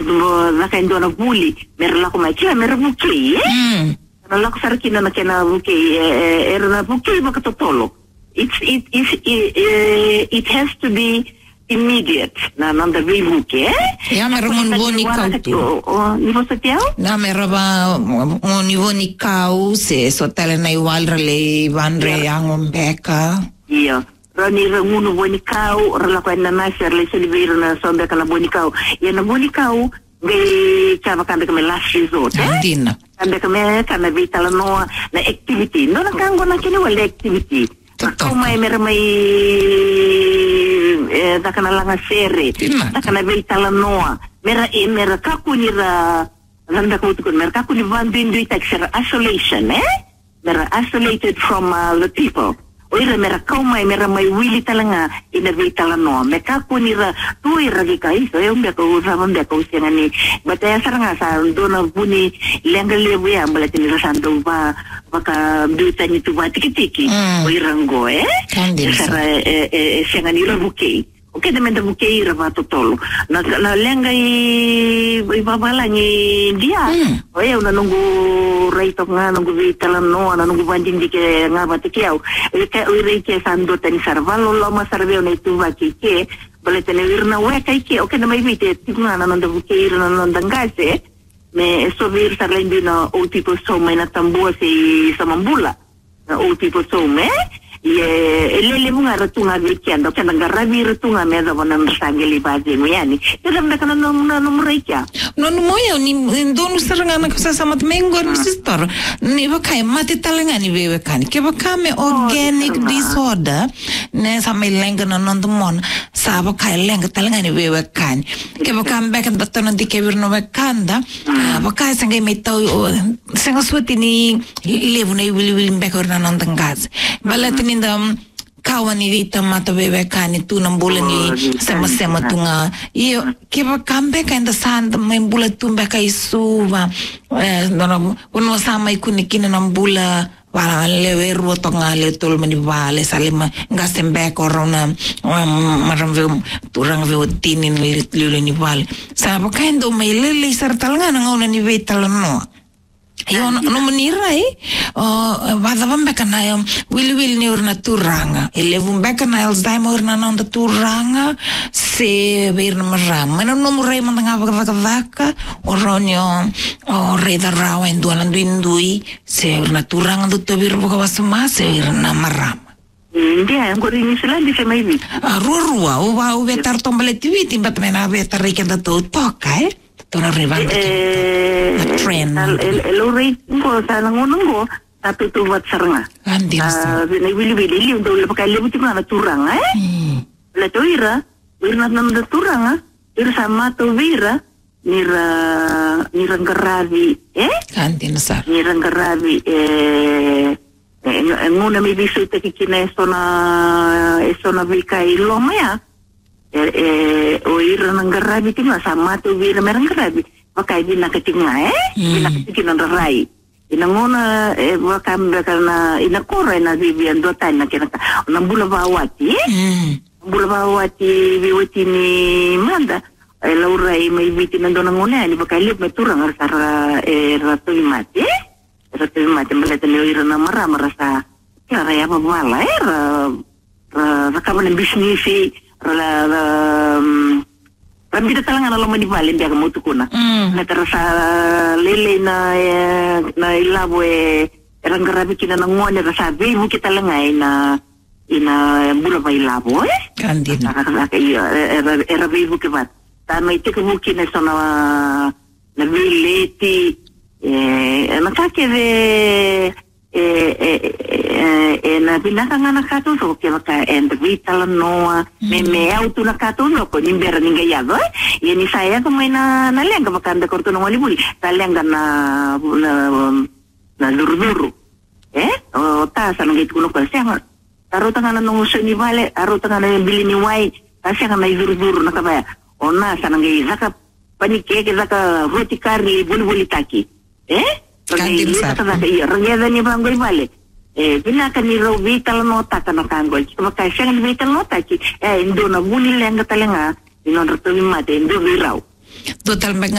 naka indona buli merla ko mai kia mer buki la ko sarkina na kena buki na buki makatotolo it has to be immediate na nanda buki ya mer mon boni kautu ni vosa tiao na mer ba ni boni kau se so tele na iwalrele vanre angombeka iya Rani ranguno bonikau rala ko na nasir le silveira na sonda kala bonikau ya na bonikau ge chama kanda kame last resort dina kanda kame kana vitala no na activity no na kango na kini wala activity ko mai mermai da kana langa sere da kana vitala no mera kakunira randa ko tukun mera kakuni vandindu itakshara isolation mera isolated from the people Oira mera kaumai mera mai wili talanga ina vitala no me kakunira tuira gikai so eu me ko usava me ko sengani bataya saranga sa dona buni lenga lewe ambala tinira santo ba baka duta ni tu batiki oira ngo sara sengani ro buki oke de menda buki ra va totolo na lenga I babala ni dia oya una nungu raito nga nungu vitala no na nungu banding dike nga batikiau ka ure ke sando tani sarvalo loma sarveo na itu vakike bale tene virna weka ike oke na mai vite tigna na nanda buki na nanda ngase me so vir sarlendi na old people so mai na tambua si samambula na old people so me lele bunga ratunga weekend kana ngarabi ratunga meza bona msangeli baje nguyani tela mdakana no mrekia no moyo ni ndonu saranga na kusa samat mengo ni sister ni bakai mate talanga ni wewe kan ke bakame organic disorder ne sa melenga na nondumon sa bakai lenga talanga ni wewe kan ke bakam bakan batana dike virno bakanda bakai sangai metau sanga suti ni levu na wili mbekor na nondangaz balat in the kawani vita mata bebe kani tu nambula ni sama tunga iyo kiba kambe ka in the sand membula tumbe ka isuva uno sama ikunikina nambula wala lewe ruoto ngale tul mani vale salima ngasembe korona maram turang ve tinin lili ni vale sa bakaindo mai lele sartalanga ngona ni vita no Yo no menira vada vambeka na wili ni urna turanga vumbeka na Alzheimer urna nanda turanga se virna marama no murei mandanga vaka oronyo rei da rawa indui se urna turanga dutto vir boka wasuma se virna marama India ancora in Islanda se mai vita rurua o vetar tombaletti viti batmena vetar rikenda to poka Tona revanga trend. Lo rei ngo sa ngongo tapi tu buat seranga. Andisa. Ni bili untuk pakai lebu tu mana turang La toira, wirna nam da turanga, ir sama to vira, nira ngaravi, Andisa. Nira ngaravi ngona mi bisu te kikina sona vika iloma ya. O ira nangarabi tinga sama tu vira merangarabi pakai bina ketinga bina ketinga rai inangona wakam karena inakora na vivian dota na kena nambula bawati viwati ni manda laura mai biti nandona ngona ni pakai lip meturang sara ratu mati meleta ni ira na marasa kara ya mabala rakaman bisnis Rambida talanga na lama ni vale ndia kama utukuna. Na terasa lele na ilabo rangarabi kina na ngone rasa bebu kita langa ina bula ba ilabo Kandina. Era bebu ke bat. Tama ite ke mukina sona na vileti nakake na binatanga na kato so ke baka and vitala noa me auto na kato no ko nimbera ninga yado ni saya ko may na lenga baka anda korto no walibuli talenga na luruduru o ta sa nang itu ko siya taro tanga na nung ni vale taro tanga na bili ni wai kasi nga may luruduru na kabaya o na sa nang zaka panike ke zaka rotikari bulbuli taki Kandil sa. Rangeda ni bangoy vale. Binaka ni raw vital nota ka na kangoy. Maka siya ng vital nota ki. Indo na buli lenga talanga. Inon rato mate indo viraw. Total